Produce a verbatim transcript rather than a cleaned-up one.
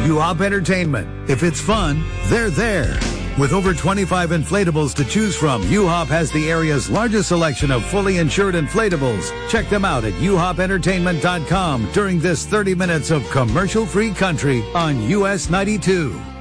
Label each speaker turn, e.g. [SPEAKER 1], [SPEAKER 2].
[SPEAKER 1] U-Hop Entertainment. If it's fun, they're there. With over twenty-five inflatables to choose from, U-Hop has the area's largest selection of fully insured inflatables. Check them out at u hop entertainment dot com during this thirty minutes of commercial-free country on U S ninety-two.